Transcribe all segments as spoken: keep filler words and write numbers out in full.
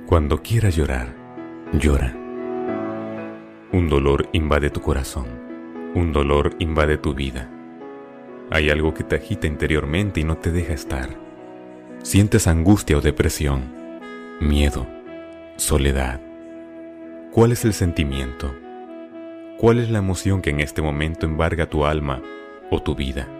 Cuando quieras llorar, llora. Un dolor invade tu corazón, un dolor invade tu vida. Hay algo que te agita interiormente y no te deja estar. Sientes angustia o depresión, miedo, soledad. ¿Cuál es el sentimiento? ¿Cuál es la emoción que en este momento embarga tu alma o tu vida?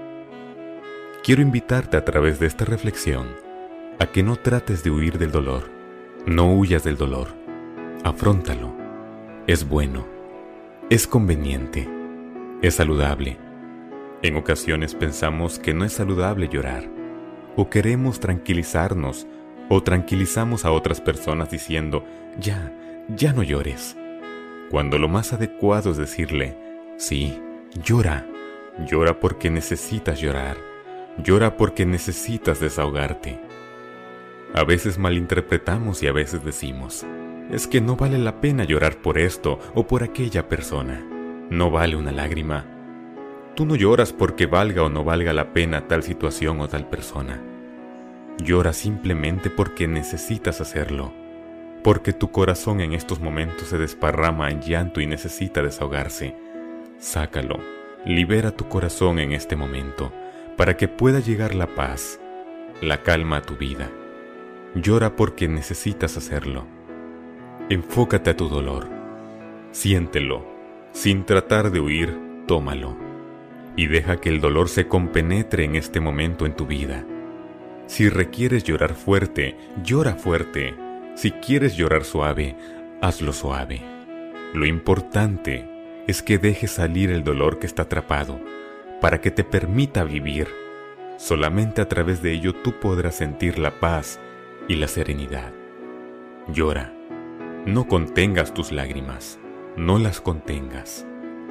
Quiero invitarte a través de esta reflexión a que no trates de huir del dolor. No huyas del dolor. Afróntalo. Es bueno. Es conveniente. Es saludable. En ocasiones pensamos que no es saludable llorar, o queremos tranquilizarnos, o tranquilizamos a otras personas diciendo, ya, ya no llores. Cuando lo más adecuado es decirle, sí, llora. Llora porque necesitas llorar. Llora porque necesitas desahogarte. A veces malinterpretamos y a veces decimos, es que no vale la pena llorar por esto o por aquella persona. No vale una lágrima. Tú no lloras porque valga o no valga la pena tal situación o tal persona. Lloras simplemente porque necesitas hacerlo, porque tu corazón en estos momentos se desparrama en llanto y necesita desahogarse. Sácalo, libera tu corazón en este momento, para que pueda llegar la paz, la calma a tu vida. Llora porque necesitas hacerlo. Enfócate a tu dolor. Siéntelo. Sin tratar de huir, tómalo. Y deja que el dolor se compenetre en este momento en tu vida. Si requieres llorar fuerte, llora fuerte. Si quieres llorar suave, hazlo suave. Lo importante es que dejes salir el dolor que está atrapado, para que te permita vivir. Solamente a través de ello tú podrás sentir la paz y la serenidad. Llora. No contengas tus lágrimas. No las contengas.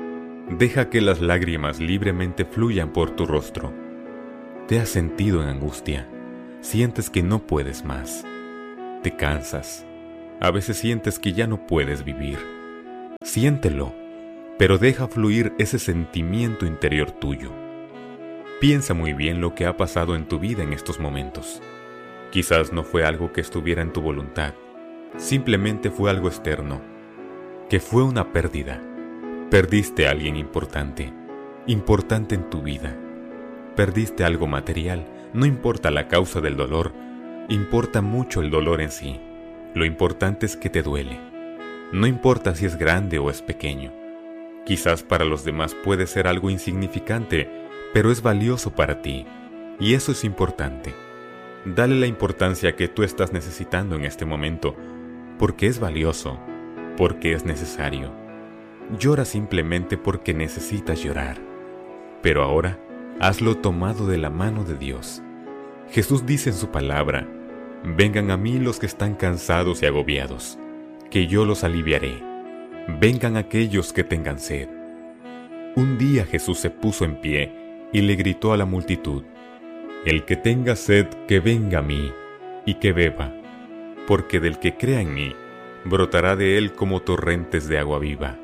Deja que las lágrimas libremente fluyan por tu rostro. ¿Te has sentido en angustia? Sientes que no puedes más. Te cansas. A veces sientes que ya no puedes vivir. Siéntelo, pero deja fluir ese sentimiento interior tuyo. Piensa muy bien lo que ha pasado en tu vida en estos momentos. Quizás no fue algo que estuviera en tu voluntad, simplemente fue algo externo, que fue una pérdida. Perdiste a alguien importante, importante en tu vida. Perdiste algo material, no importa la causa del dolor, importa mucho el dolor en sí. Lo importante es que te duele. No importa si es grande o es pequeño. Quizás para los demás puede ser algo insignificante, pero es valioso para ti, y eso es importante. Dale la importancia que tú estás necesitando en este momento, porque es valioso, porque es necesario. Llora simplemente porque necesitas llorar. Pero ahora, hazlo tomado de la mano de Dios. Jesús dice en su palabra, vengan a mí los que están cansados y agobiados, que yo los aliviaré. Vengan aquellos que tengan sed. Un día Jesús se puso en pie y le gritó a la multitud, el que tenga sed, que venga a mí, y que beba, porque del que crea en mí, brotará de él como torrentes de agua viva.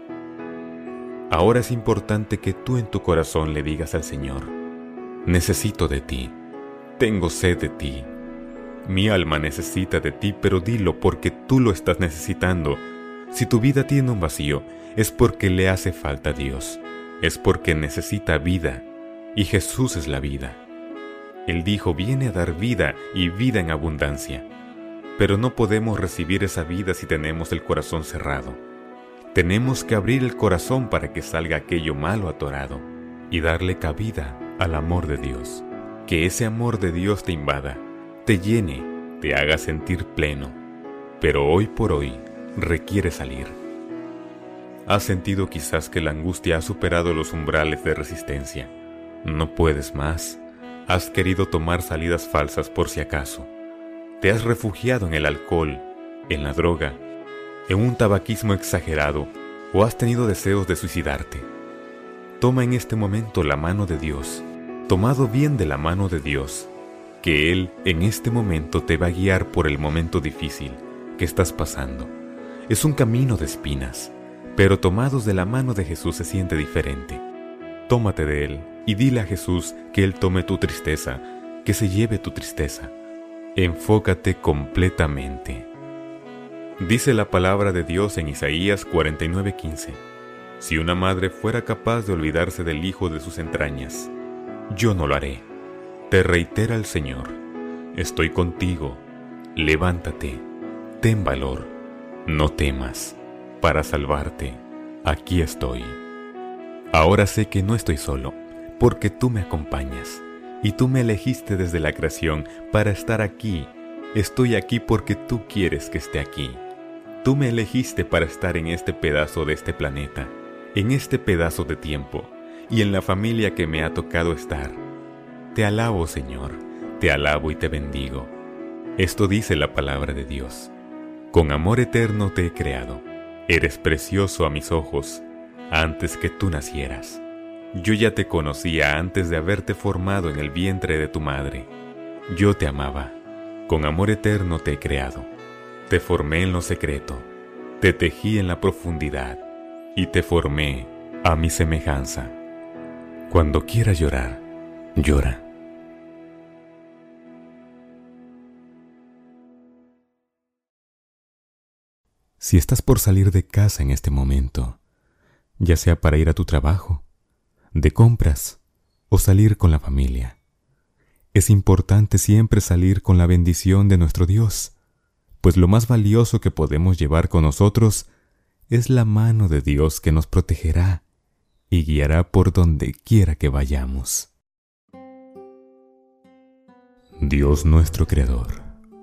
Ahora es importante que tú en tu corazón le digas al Señor, necesito de ti, tengo sed de ti. Mi alma necesita de ti, pero dilo porque tú lo estás necesitando. Si tu vida tiene un vacío, es porque le hace falta a Dios, es porque necesita vida, y Jesús es la vida. Él dijo, viene a dar vida y vida en abundancia. Pero no podemos recibir esa vida si tenemos el corazón cerrado. Tenemos que abrir el corazón para que salga aquello malo atorado y darle cabida al amor de Dios. Que ese amor de Dios te invada, te llene, te haga sentir pleno. Pero hoy por hoy requiere salir. Has sentido quizás que la angustia ha superado los umbrales de resistencia. No puedes más. Has querido tomar salidas falsas por si acaso. Te has refugiado en el alcohol, en la droga, en un tabaquismo exagerado, o has tenido deseos de suicidarte. Toma en este momento la mano de Dios, tomado bien de la mano de Dios, que Él en este momento te va a guiar por el momento difícil que estás pasando. Es un camino de espinas, pero tomados de la mano de Jesús se siente diferente. Tómate de Él y dile a Jesús que Él tome tu tristeza, que se lleve tu tristeza. Enfócate completamente. Dice la palabra de Dios en Isaías cuarenta y nueve quince: si una madre fuera capaz de olvidarse del hijo de sus entrañas, yo no lo haré. Te reitera el Señor: estoy contigo, levántate, ten valor, no temas, para salvarte, aquí estoy. Ahora sé que no estoy solo, porque tú me acompañas, y tú me elegiste desde la creación para estar aquí. Estoy aquí porque tú quieres que esté aquí. Tú me elegiste para estar en este pedazo de este planeta, en este pedazo de tiempo, y en la familia que me ha tocado estar. Te alabo, Señor, te alabo y te bendigo. Esto dice la palabra de Dios: con amor eterno te he creado, eres precioso a mis ojos, antes que tú nacieras. Yo ya te conocía antes de haberte formado en el vientre de tu madre. Yo te amaba, con amor eterno te he creado. Te formé en lo secreto, te tejí en la profundidad, y te formé a mi semejanza. Cuando quieras llorar, llora. Si estás por salir de casa en este momento, ya sea para ir a tu trabajo, de compras o salir con la familia, es importante siempre salir con la bendición de nuestro Dios, pues lo más valioso que podemos llevar con nosotros es la mano de Dios que nos protegerá y guiará por donde quiera que vayamos. Dios nuestro Creador,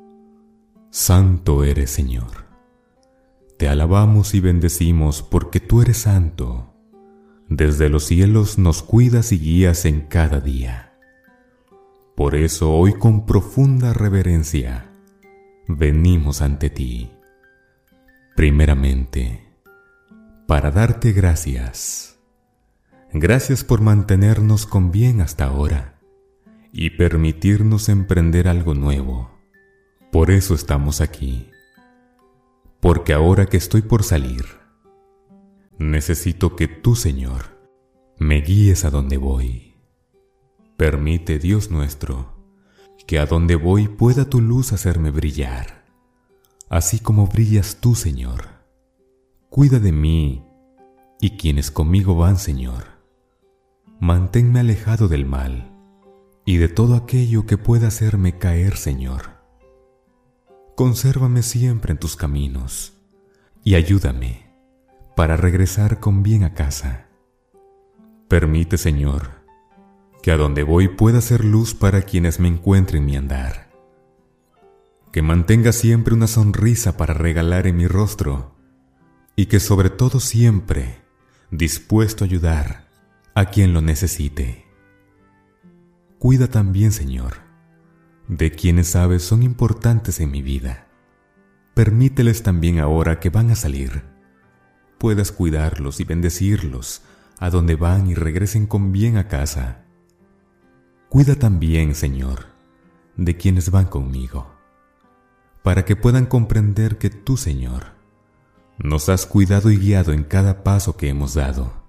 santo eres, Señor. Te alabamos y bendecimos porque tú eres santo. Desde los cielos nos cuidas y guías en cada día. Por eso hoy con profunda reverencia venimos ante ti. Primeramente, para darte gracias. Gracias por mantenernos con bien hasta ahora y permitirnos emprender algo nuevo. Por eso estamos aquí. Porque ahora que estoy por salir, necesito que tú, Señor, me guíes a donde voy. Permite, Dios nuestro, que a donde voy pueda tu luz hacerme brillar, así como brillas tú, Señor. Cuida de mí y quienes conmigo van, Señor. Manténme alejado del mal y de todo aquello que pueda hacerme caer, Señor. Consérvame siempre en tus caminos y ayúdame para regresar con bien a casa. Permite, Señor, que a donde voy pueda ser luz para quienes me encuentren mi andar. Que mantenga siempre una sonrisa para regalar en mi rostro y que sobre todo siempre dispuesto a ayudar a quien lo necesite. Cuida también, Señor, de quienes sabes son importantes en mi vida. Permíteles también ahora que van a salir, puedas cuidarlos y bendecirlos a donde van y regresen con bien a casa. Cuida también, Señor, de quienes van conmigo, para que puedan comprender que tú, Señor, nos has cuidado y guiado en cada paso que hemos dado.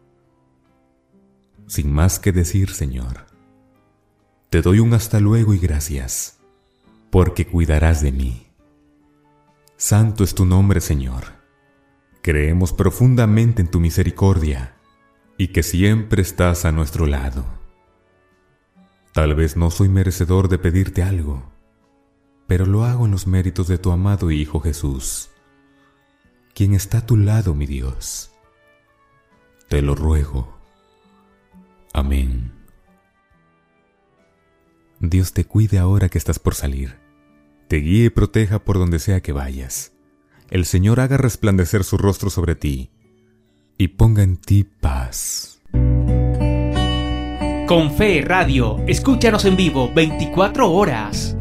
Sin más que decir, Señor, te doy un hasta luego y gracias, porque cuidarás de mí. Santo es tu nombre, Señor. Creemos profundamente en tu misericordia y que siempre estás a nuestro lado. Tal vez no soy merecedor de pedirte algo, pero lo hago en los méritos de tu amado Hijo Jesús, quien está a tu lado, mi Dios. Te lo ruego. Amén. Dios te cuide ahora que estás por salir. Te guíe y proteja por donde sea que vayas. El Señor haga resplandecer su rostro sobre ti y ponga en ti paz. Con Fe Radio, escúchanos en vivo veinticuatro horas.